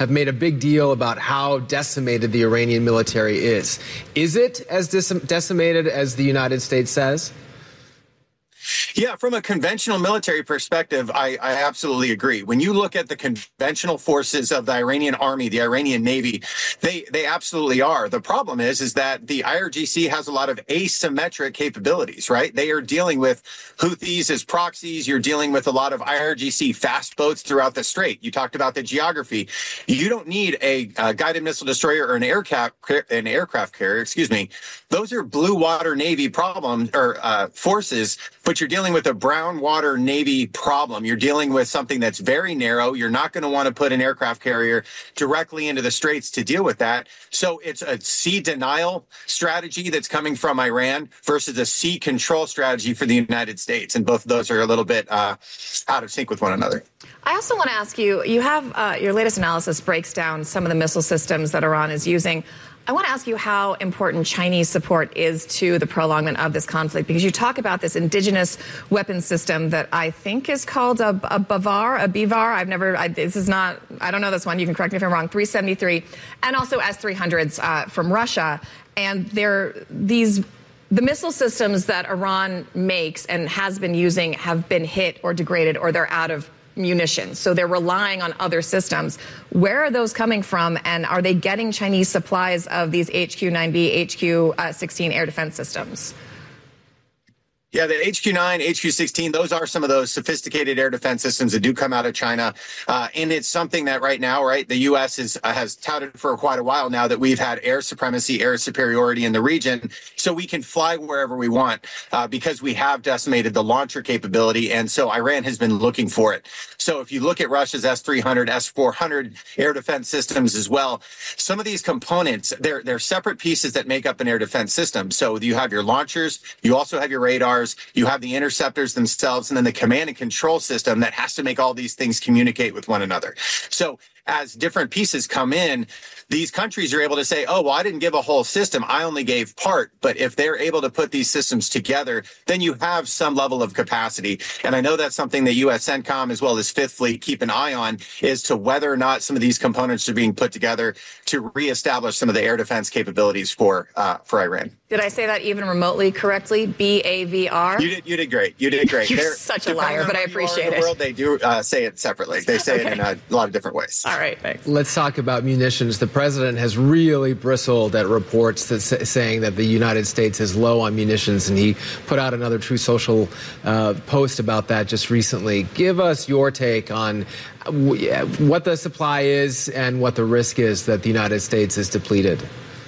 have made a big deal about how decimated the Iranian military is. Is it as decimated as the United States says? Yeah, from a conventional military perspective, I absolutely agree. When you look at the conventional forces of the Iranian army, the Iranian Navy, they absolutely are. The problem is that the IRGC has a lot of asymmetric capabilities, right? They are dealing with Houthis as proxies. You're dealing with a lot of IRGC fast boats throughout the strait. You talked about the geography. You don't need a guided missile destroyer or an aircraft carrier, excuse me. Those are blue water Navy problems or forces, but you're dealing with a brown water Navy problem. You're dealing with something that's very narrow. You're not going to want to put an aircraft carrier directly into the straits to deal with that. So it's a sea denial strategy that's coming from Iran versus a sea control strategy for the United States. And both of those are a little bit out of sync with one another. I also want to ask you, you have your latest analysis breaks down some of the missile systems that Iran is using. I want to ask you how important Chinese support is to the prolongment of this conflict, because you talk about this indigenous weapons system that I think is called a BVAR. I don't know this one. You can correct me if I'm wrong. 373 and also S-300s from Russia. And the missile systems that Iran makes and has been using have been hit or degraded, or they're out of munitions. So they're relying on other systems. Where are those coming from? And are they getting Chinese supplies of these HQ-9B, HQ-16 air defense systems? Yeah, the HQ-9, HQ-16, those are some of those sophisticated air defense systems that do come out of China. And it's something that right now, right, the U.S. has touted for quite a while now that we've had air supremacy, air superiority in the region, so we can fly wherever we want because we have decimated the launcher capability. And so Iran has been looking for it. So if you look at Russia's S-300, S-400 air defense systems as well, some of these components, they're separate pieces that make up an air defense system. So you have your launchers, you also have your radars, you have the interceptors themselves, and then the command and control system that has to make all these things communicate with one another. So as different pieces come in, these countries are able to say, oh, well, I didn't give a whole system. I only gave part. But if they're able to put these systems together, then you have some level of capacity. And I know that's something that U.S. CENTCOM as well as Fifth Fleet keep an eye on, is to whether or not some of these components are being put together to reestablish some of the air defense capabilities for Iran. Did I say that even remotely correctly? BAVR? You did great. You did great. You're such a liar, but I appreciate it. In the world, they do say it separately. They say it in a lot of different ways. All right, thanks. Let's talk about munitions. The president has really bristled at reports that saying that the United States is low on munitions, and he put out another True Social post about that just recently. Give us your take on what the supply is and what the risk is that the United States is depleted.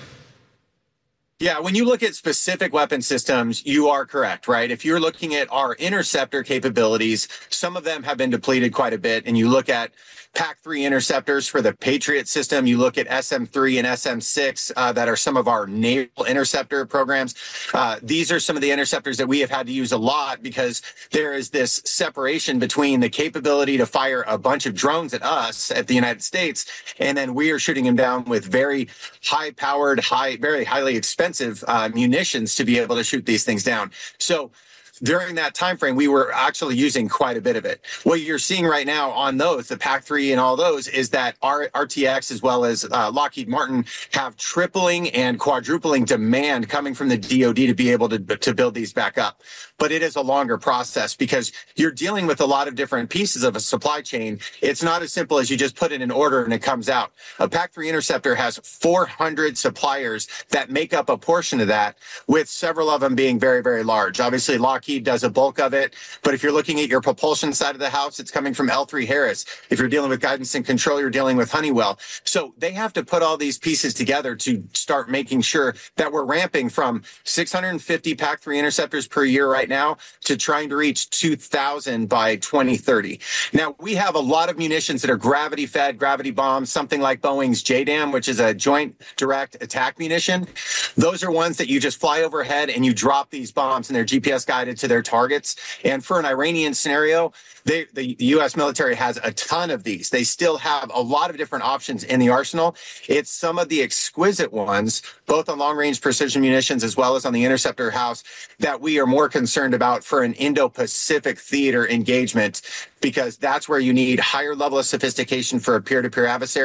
Yeah, when you look at specific weapon systems, you are correct, right? If you're looking at our interceptor capabilities, some of them have been depleted quite a bit. And you look at PAC-3 interceptors for the Patriot system, you look at SM-3 and SM-6 that are some of our naval interceptor programs. These are some of the interceptors that we have had to use a lot because there is this separation between the capability to fire a bunch of drones at us, at the United States, and then we are shooting them down with very high-powered, very highly expensive munitions to be able to shoot these things down. So during that time frame, we were actually using quite a bit of it. What you're seeing right now on those, the PAC-3 and all those, is that our RTX as well as Lockheed Martin have tripling and quadrupling demand coming from the DoD to be able to build these back up. But it is a longer process because you're dealing with a lot of different pieces of a supply chain. It's not as simple as you just put in an order and it comes out. A PAC-3 interceptor has 400 suppliers that make up a portion of that, with several of them being very, very large. Obviously, Lockheed does a bulk of it, but if you're looking at your propulsion side of the house, it's coming from L3Harris. If you're dealing with guidance and control, you're dealing with Honeywell. So they have to put all these pieces together to start making sure that we're ramping from 650 PAC-3 interceptors per year right now to trying to reach 2,000 by 2030. Now, we have a lot of munitions that are gravity-fed, gravity bombs, something like Boeing's JDAM, which is a Joint Direct Attack munition. Those are ones that you just fly overhead and you drop these bombs and they're GPS guided to their targets. And for an Iranian scenario, the U.S. military has a ton of these. They still have a lot of different options in the arsenal. It's some of the exquisite ones, both on long-range precision munitions as well as on the interceptor house, that we are more concerned about for an Indo-Pacific theater engagement, because that's where you need higher level of sophistication for a peer-to-peer adversary.